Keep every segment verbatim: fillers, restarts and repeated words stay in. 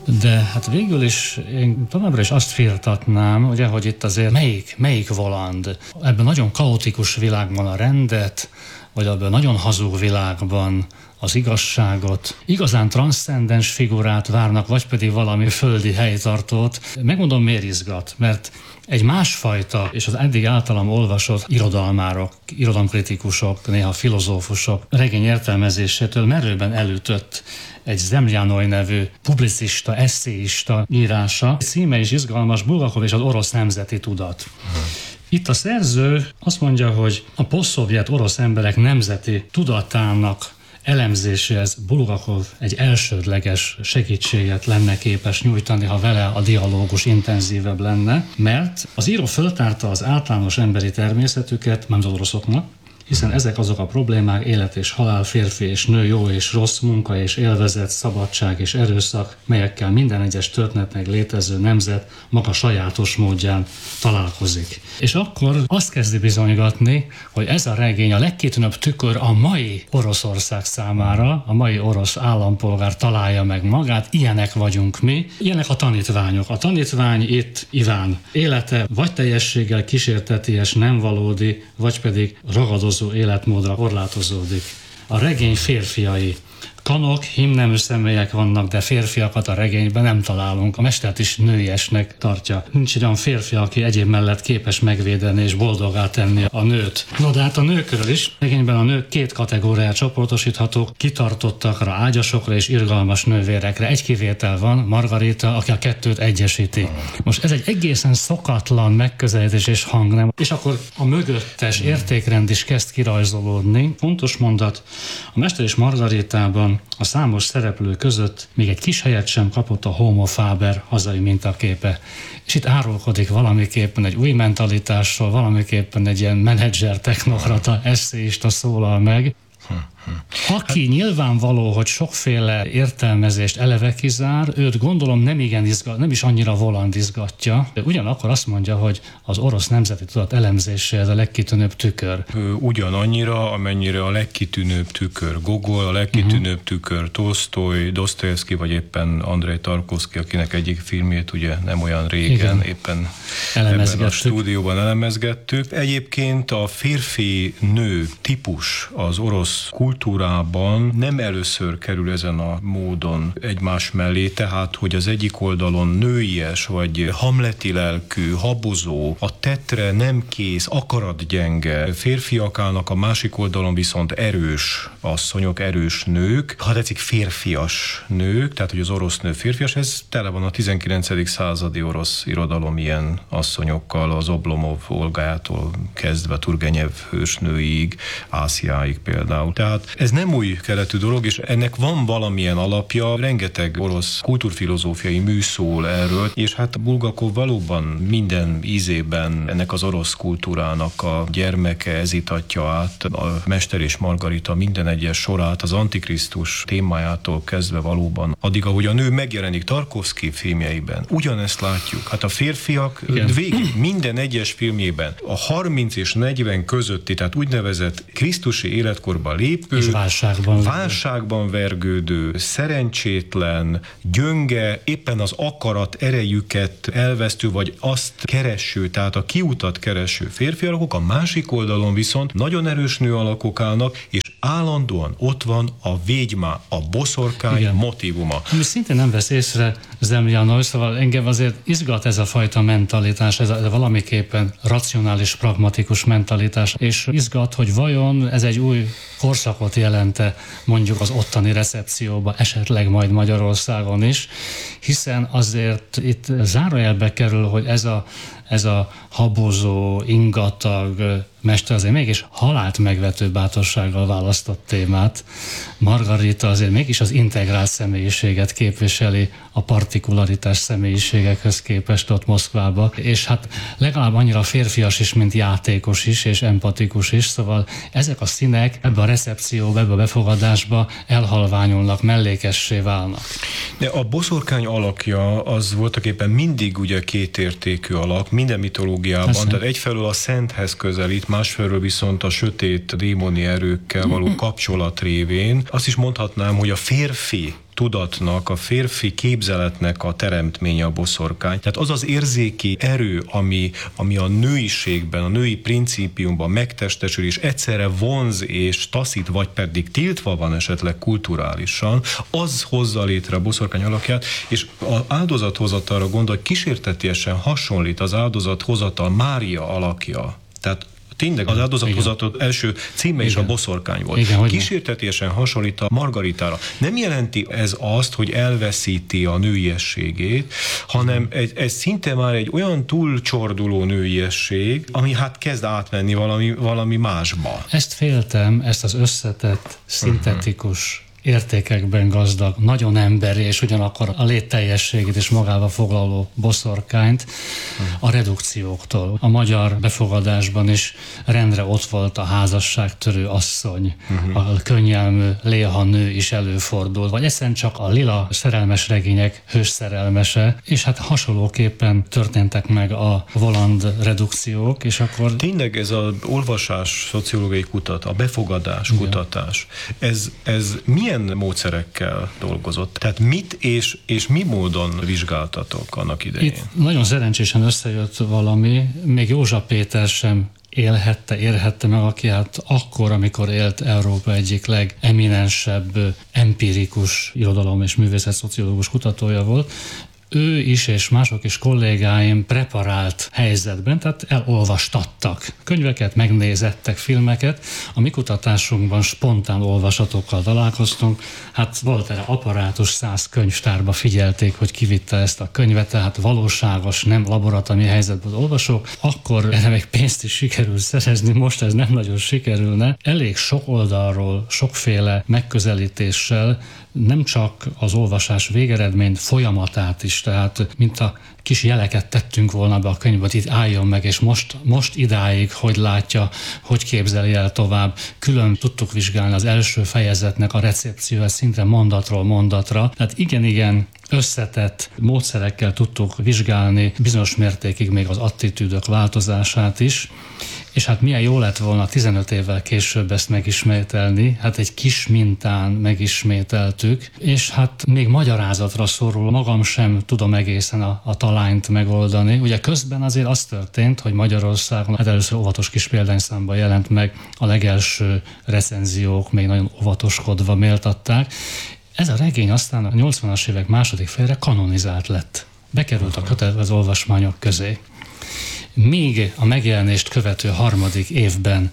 De hát végül is én továbbra is azt firtatnám, ugye, hogy itt azért melyik, melyik voland? Ebben nagyon kaotikus világban a rendet, vagy ebben nagyon hazug világban az igazságot, igazán transzcendens figurát várnak, vagy pedig valami földi helytartót. Megmondom, miért izgat, mert egy másfajta, és az eddig általam olvasott irodalmárok, irodalomkritikusok, néha filozófusok regény értelmezésétől merőben elütött egy Zemlyanoj nevű publicista, eszéista írása. Címe is izgalmas, Bulgakov és az orosz nemzeti tudat. Itt a szerző azt mondja, hogy a posztszovjet orosz emberek nemzeti tudatának elemzéséhez Bulgakov egy elsődleges segítséget lenne képes nyújtani, ha vele a dialógus intenzívebb lenne, mert az író föltárta az általános emberi természetüket, nem az oroszoknak, hiszen ezek azok a problémák, élet és halál, férfi és nő, jó és rossz, munka és élvezet, szabadság és erőszak, melyekkel minden egyes történetnek létező nemzet maga sajátos módján találkozik. És akkor azt kezdi bizonygatni, hogy ez a regény a legkitűnőbb tükör a mai Oroszország számára, a mai orosz állampolgár találja meg magát, ilyenek vagyunk mi, ilyenek a tanítványok. A tanítvány itt Iván élete vagy teljességgel kísérteties, nem valódi, vagy pedig ragadozó életmódra korlátozódik. A regény férfiai. Kanok, hímnemű személyek vannak, de férfiakat a regényben nem találunk. A mestert is nőiesnek tartja. Nincs egy olyan férfi, aki egyéb mellett képes megvédeni és boldoggá tenni a nőt. No, de hát a nőkről is. A regényben a nők két kategóriára csoportosíthatók, kitartottakra, ágyasokra és irgalmas nővérekre. Egy kivétel van, Margarita, aki a kettőt egyesíti. Most ez egy egészen szokatlan megközelítés és hang, nem? És akkor a mögöttes értékrend is kezd kirajzolódni. Fontos mondat, a Mester és Margaritában a számos szereplő között még egy kis helyet sem kapott a Homo Faber hazai mintaképe. És itt árulkodik valamiképpen egy új mentalitásról, valamiképpen egy ilyen menedzser, technokrata, eszéista szólal meg. Aki hát, nyilvánvaló, hogy sokféle értelmezést eleve kizár, őt gondolom nem igen izgat, nem is annyira voland izgatja, de ugyanakkor azt mondja, hogy az orosz nemzeti tudat elemzése ez a legkitűnőbb tükör. Ugyanannyira, amennyire a legkitűnőbb tükör Gogol, a legkitűnőbb uh-huh. tükör Tolsztoj, Dosztojevszky, vagy éppen Andrej Tarkovszky, akinek egyik filmjét ugye nem olyan régen igen. éppen ebben a stúdióban elemezgettük. Egyébként a férfi-nő típus az orosz kultúrában nem először kerül ezen a módon egymás mellé, tehát, hogy az egyik oldalon nőies, vagy hamleti lelkű, habozó, a tettre nem kész, akaratgyenge férfiak állnak, a másik oldalon viszont erős asszonyok, erős nők, ha tetszik férfias nők, tehát, hogy az orosz nő férfias, ez tele van a tizenkilencedik századi orosz irodalom ilyen asszonyokkal, az Oblomov Olgájától kezdve Turgenev hősnőig, Ásziáig például. Tehát ez nem új keletű dolog, és ennek van valamilyen alapja, rengeteg orosz kultúrfilozófiai mű szól erről, és hát Bulgakov valóban minden ízében ennek az orosz kultúrának a gyermeke ezítatja át, a Mester és Margarita minden egyes sorát, az Antikrisztus témájától kezdve valóban. Addig, ahogy a nő megjelenik Tarkovszky filmjeiben, ugyanezt látjuk. Hát a férfiak végig minden egyes filmjében a harminc és negyven közötti, tehát úgynevezett krisztusi életkorban lépő, és válságban, válságban vergődő, szerencsétlen, gyönge, éppen az akarat erejüket elvesztő, vagy azt kereső, tehát a kiutat kereső férfi alakok, a másik oldalon viszont nagyon erős nő alakok állnak, és állandóan ott van a végma, a boszorkány igen. motívuma. Ami szintén nem vesz észre Zemlyanoj, szóval engem azért izgat ez a fajta mentalitás, ez, a, ez a valamiképpen racionális, pragmatikus mentalitás, és izgat, hogy vajon ez egy új korszakot jelente mondjuk az ottani recepcióba, esetleg majd Magyarországon is, hiszen azért itt zárójelbe kerül, hogy ez a, ez a habozó, ingatag mester azért mégis halált megvető bátorsággal választott témát. Margarita azért mégis az integrált személyiséget képviseli a partikularitás személyiségekhez képest ott Moszkvába, és hát legalább annyira férfias is, mint játékos is, és empatikus is, szóval ezek a színek ebbe a recepcióba, ebbe a befogadásba elhalványulnak, mellékessé válnak. De a boszorkány alakja az voltaképpen mindig ugye kétértékű alak, minden mitológiában, Persze. tehát egyfelől a szenthez közelít, másfelől viszont a sötét démoni erőkkel való kapcsolat révén. Azt is mondhatnám, hogy a férfi tudatnak, a férfi képzeletnek a teremtménye a boszorkány. Tehát az az érzéki erő, ami, ami a nőiségben, a női principiumban megtestesül, és egyszerre vonz és taszít, vagy pedig tiltva van esetleg kulturálisan, az hozza létre a boszorkány alakját, és az áldozathozatalra gondol, kísértetiesen hasonlít az áldozathozatal Mária alakja. Tehát tényleg az áldozathozatot első címe is a boszorkány volt. Igen, kísértetiesen hasonlít a Margaritára. Nem jelenti ez azt, hogy elveszíti a nőiességét, hanem ez, ez szinte már egy olyan túlcsorduló nőiesség, ami hát kezd átmenni valami, valami másba. Ezt féltem, ezt az összetett, szintetikus, értékekben gazdag, nagyon emberi, és ugyanakkor a létteljességét is magába foglaló boszorkányt a redukcióktól. A magyar befogadásban is rendre ott volt a házasságtörő asszony, uh-huh. a könnyelmű léha nő is előfordul, vagy egyszerűen csak a lila szerelmes regények hős szerelmese, és hát hasonlóképpen történtek meg a Voland redukciók, és akkor... Tényleg ez az olvasás, szociológiai kutat, a befogadás, igen. kutatás, ez, ez milyen módszerekkel dolgozott? Tehát mit és, és mi módon vizsgáltatok annak idején? Itt nagyon szerencsésen összejött valami, még Józsa Péter sem élhette, érhette meg, aki hát akkor, amikor élt, Európa egyik legeminensebb empirikus irodalom és művészet szociológus kutatója volt. Ő is és mások is kollégáim preparált helyzetben, tehát elolvastattak könyveket, megnézettek filmeket. A mi kutatásunkban spontán olvasatokkal találkoztunk. Hát volt erre apparátus, száz könyvtárba figyelték, hogy kivitte ezt a könyvet, tehát valóságos, nem laboratóriumi helyzetben olvasók. Akkor erre még pénzt is sikerült szerezni, most ez nem nagyon sikerülne. Elég sok oldalról, sokféle megközelítéssel nem csak az olvasás végeredményt, folyamatát is, tehát mint a kis jeleket tettünk volna be a könyvbe, hogy itt álljon meg, és most, most idáig, hogy látja, hogy képzeli el tovább. Külön tudtuk vizsgálni az első fejezetnek a recepciója szinte mondatról mondatra. Tehát igen-igen összetett módszerekkel tudtuk vizsgálni bizonyos mértékig még az attitűdök változását is, és hát milyen jó lett volna tizenöt évvel később ezt megismételni, hát egy kis mintán megismételtük, és hát még magyarázatra szorul, magam sem tudom egészen a, a talányt megoldani. Ugye közben azért az történt, hogy Magyarországon, hát először óvatos kis példányszámban jelent meg, a legelső recenziók még nagyon óvatoskodva méltatták. Ez a regény aztán a nyolcvanas évek második félre kanonizált lett. Bekerült a kötelező olvasmányok közé. Míg a megjelenést követő harmadik évben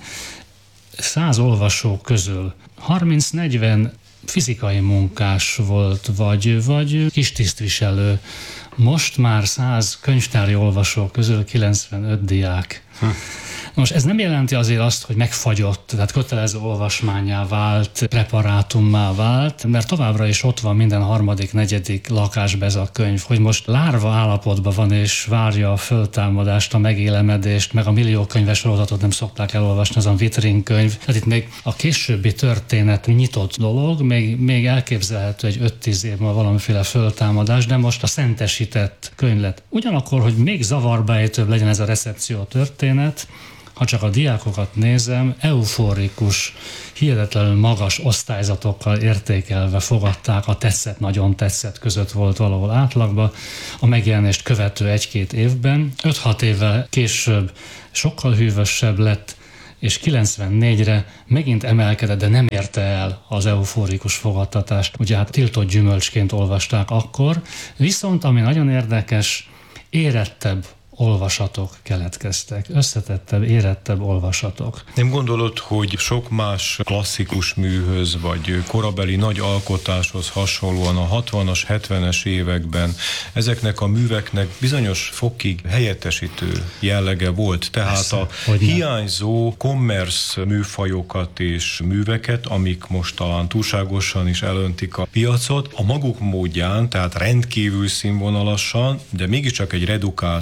száz olvasó közül harminc-negyven fizikai munkás volt, vagy, vagy kis tisztviselő. Most már száz könyvtári olvasó közül kilencvenöt diák. Hm. Most ez nem jelenti azért azt, hogy megfagyott, tehát kötelező olvasmányá vált, preparátummá vált, mert továbbra is ott van minden harmadik, negyedik lakásban ez a könyv, hogy most lárva állapotban van és várja a föltámadást, a megélemedést, meg a millió könyves sorozatot nem szokták elolvasni, az a vitrin könyv. Tehát itt még a későbbi történet nyitott dolog, még, még elképzelhető egy öt-tíz év múlva valamiféle föltámadás, de most a szentesített könyv lett. Ugyanakkor, hogy még zavarba ejtőbb legyen ez a recepció történet, ha csak a diákokat nézem, euforikus, hihetetlenül magas osztályzatokkal értékelve fogadták, a tetszett, nagyon tetszett között volt valahol átlagban. A megjelenést követő egy-két évben, öt-hat évvel később sokkal hűvösebb lett, és kilencvennégyre megint emelkedett, de nem érte el az euforikus fogadtatást. Ugye hát tiltott gyümölcsként olvasták akkor, viszont ami nagyon érdekes, érettebb olvasatok keletkeztek, összetettebb, érettebb olvasatok. Nem gondolod, hogy sok más klasszikus műhöz, vagy korabeli nagy alkotáshoz hasonlóan a hatvanas, hetvenes években ezeknek a műveknek bizonyos fokig helyettesítő jellege volt? Tehát Persze, a hiányzó commerce műfajokat és műveket, amik most talán túlságosan is elöntik a piacot, a maguk módján, tehát rendkívül színvonalasan, de mégiscsak egy redukált olvasat,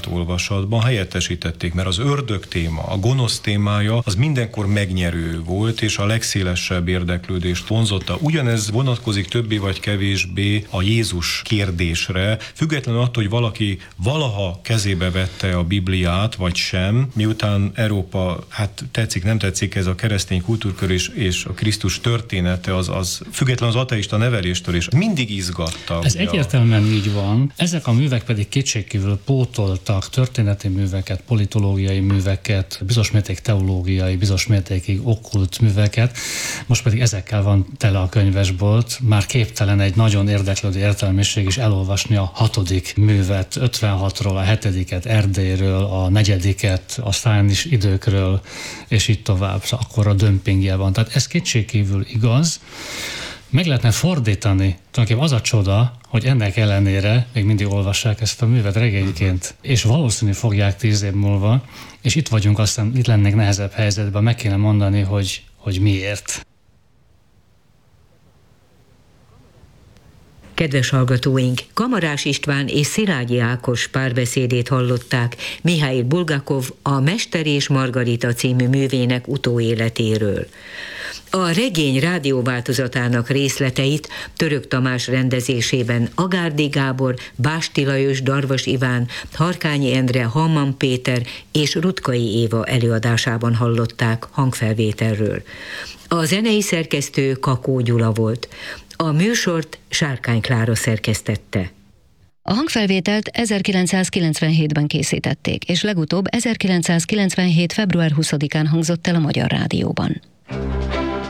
olvasatban helyettesítették, mert az ördög téma, a gonosz témája az mindenkor megnyerő volt, és a legszélesebb érdeklődést vonzotta. Ugyanez vonatkozik többé vagy kevésbé a Jézus kérdésre, függetlenül attól, hogy valaki valaha kezébe vette a Bibliát, vagy sem, miután Európa, hát tetszik, nem tetszik, ez a keresztény kultúrkör és, és a Krisztus története, az, az független az ateista neveléstől is mindig izgatta. Ez egyértelműen így van. Ezek a művek pedig kétségkívül pótoltak történeti műveket, politológiai műveket, bizonyos mérték teológiai, bizonyos mértékig okkult műveket. Most pedig ezekkel van tele a könyvesbolt. Már képtelen egy nagyon érdeklődő értelmiség is elolvasni a hatodik művet, ötvenhatról, a hetediket Erdélyről, a negyediket a sztálinis időkről, és így tovább. Szóval akkor a dömpingje van. Tehát ez kétségkívül igaz. Meg lehetne fordítani. Tulajdonképpen az a csoda, hogy ennek ellenére még mindig olvassák ezt a művet regényként, és valószínű fogják tíz év múlva, és itt vagyunk, aztán itt lennénk nehezebb helyzetben, meg kéne mondani, hogy, hogy miért. Kedves hallgatóink, Kamarás István és Szilágyi Ákos párbeszédét hallották Mihály Bulgakov a Mester és Margarita című művének utóéletéről. A regény rádióváltozatának részleteit Török Tamás rendezésében Agárdi Gábor, Básti Lajos, Darvas Iván, Harkányi Endre, Hamman Péter és Rutkai Éva előadásában hallották hangfelvételről. A zenei szerkesztő Kakó Gyula volt. A műsort Sárkány Klára szerkesztette. A hangfelvételt ezerkilencszázkilencvenhétben készítették, és legutóbb ezerkilencszázkilencvenhét. február huszadikán hangzott el a Magyar Rádióban.